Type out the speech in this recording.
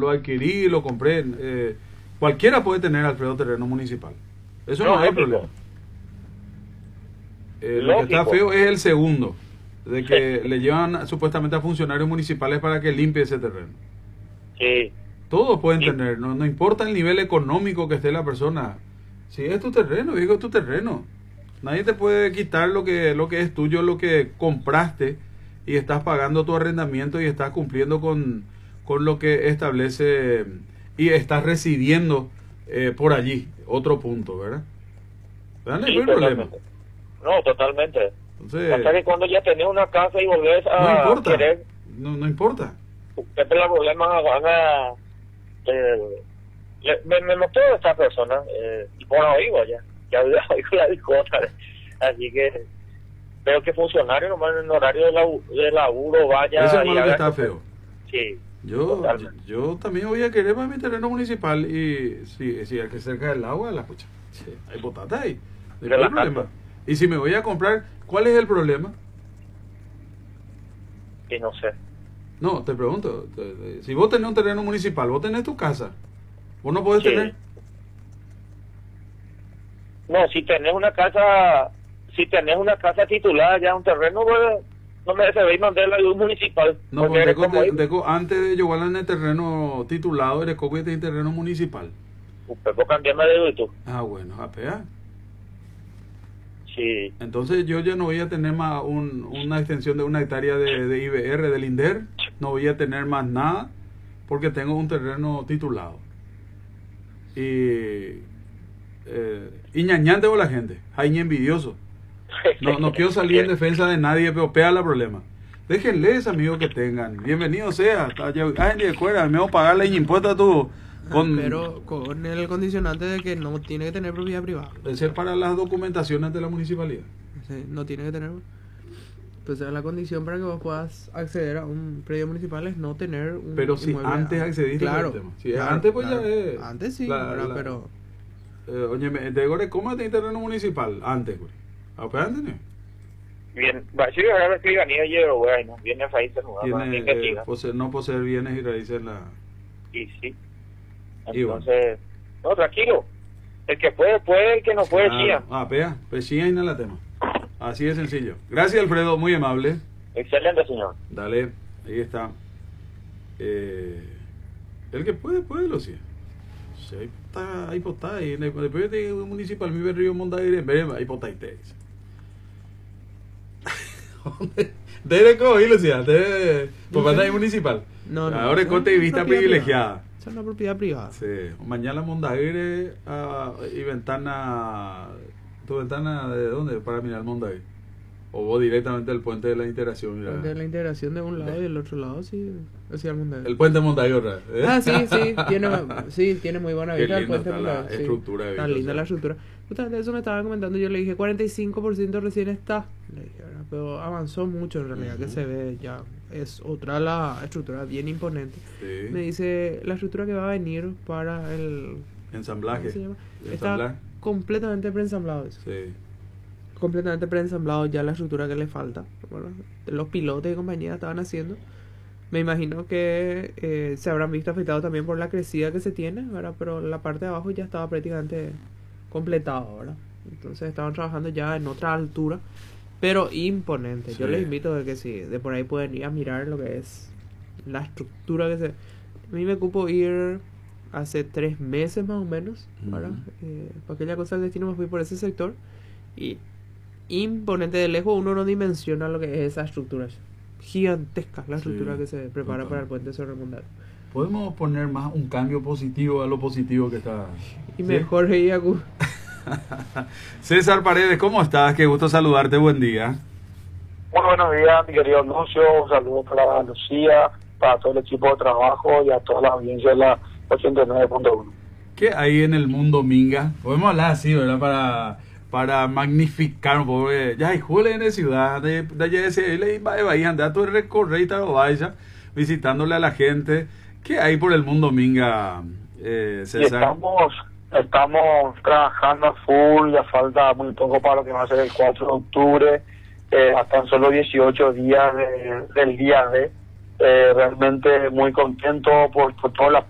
lo adquirí, lo compré. Cualquiera puede tener, Alfredo, terreno municipal. Eso no hay problema. Lo que está feo es el segundo, de que le llevan supuestamente a funcionarios municipales para que limpie ese terreno. Sí. Todos pueden tener, no importa el nivel económico que esté la persona. Si es tu terreno, digo, es tu terreno. Nadie te puede quitar lo que es tuyo, lo que compraste, y estás pagando tu arrendamiento y estás cumpliendo con lo que establece, y estás residiendo por allí. Otro punto, ¿verdad? ¿Verdad? Sí, No hay problema. No, totalmente. Entonces, hasta que cuando ya tenés una casa y volvés a no importa, querer, no importa. siempre los problemas van a... me notó esta persona, y por oído ya oigo la discota, así que veo que funcionario nomás en horario de laburo vaya... Eso es lo que está feo. Sí. Yo también voy a querer para mi terreno municipal, y si hay que cerca del agua, la pucha, sí, hay botatas ahí, no hay problema. Y si me voy a comprar, ¿cuál es el problema? Que no sé. No, te pregunto, si vos tenés un terreno municipal, vos tenés tu casa, vos no podés tener. No, si tenés una casa titulada ya un terreno, pues, no me debe mandar la ayuda municipal. No, deco, antes de llevarla en el terreno titulado, eres copia de terreno municipal. Pues vos cambiarme de YouTube. Ah, bueno, apea. Sí. Entonces yo ya no voy a tener más una extensión de 1 hectárea de IBR, del INDER, no voy a tener más nada, porque tengo un terreno titulado. Y ñañante con la gente, hay envidioso. No quiero salir en defensa de nadie, pero pega el problema. Déjenles, amigos, que tengan. Bienvenido sea. Me voy a pagarle impuestos a tu... pero con el condicionante de que no tiene que tener propiedad privada. Ese es para las documentaciones de la municipalidad. Sí, no tiene que tener. Entonces la condición para que vos puedas acceder a un predio municipal es no tener un... Pero si antes accediste al tema. Si claro, antes pues claro. Ya es... Antes sí, pero... oye, te digo, ¿cómo tenés terreno municipal? Antes, güey. ¿Apenas tenés? Bien, va a ser ahora escribanía llevo, güey, no viene raíces nuevas. No poseer bienes y raíces en la... Y sí. Entonces, no, tranquilo. El que puede, el que no puede, chía. Pea, pues chía y no la tema. Así de sencillo. Gracias, Alfredo, muy amable. Excelente, señor. Dale, ahí está. El que puede, lo sí. Ahí está, ahí después de municipal, mi río Mondaire, ahí está, ahí Debe coger, Lucía, por pantalla municipal. No, ahora corte y vista privilegiada. Es una propiedad privada. Sí, mañana Mondaire y ventana. ¿Tu ventana de dónde? Para mirar Mondaire. O vos directamente al puente de la integración. El puente de la integración de un lado y del otro lado, sí, hacia el Mondaire. El puente Mondaire, ¿verdad? Tiene muy buena vista el puente Mondaire. La estructura de vida. Tan linda la estructura. Justamente eso me estaba comentando, yo le dije 45% recién está. Le dije, ¿verdad? Pero avanzó mucho en realidad, que se ve ya. Es otra la estructura bien imponente. Sí. Me dice, la estructura que va a venir para el... ensamblaje. ¿Cómo se llama? Está completamente preensamblado eso. Sí. Completamente preensamblado ya la estructura que le falta. Bueno, los pilotos de compañía estaban haciendo. Me imagino que se habrán visto afectados también por la crecida que se tiene, ¿verdad? Pero la parte de abajo ya estaba prácticamente completado, ¿verdad? Entonces estaban trabajando ya en otra altura, pero imponente. Sí. Yo les invito a que si de por ahí pueden ir a mirar lo que es la estructura que se... A mí me cupo ir hace 3 meses más o menos, ¿verdad? Para aquella cosa del destino me fui por ese sector y imponente. De lejos uno no dimensiona lo que es esa estructura. Gigantesca la estructura que se prepara para el puente sobre el Mondaire. Podemos poner más un cambio positivo a lo positivo que está. Y mejor Iacu. César Paredes, ¿cómo estás? Qué gusto saludarte, buen día. Muy buenos días, mi querido Lucio. Un saludo para Lucía, para todo el equipo de trabajo y a toda la audiencia de la 89.1. ¿Qué hay en el mundo Minga? Podemos hablar así, ¿verdad? Para magnificar un poco. Ya hay jules en la ciudad, de le va a andar todo el recorrer y tal, vaya visitándole a la gente. ¿Qué hay por el mundo Minga, César? Estamos trabajando a full, ya falta muy poco para lo que va a ser el 4 de octubre, hasta solo 18 días del día de. Realmente muy contento por todas las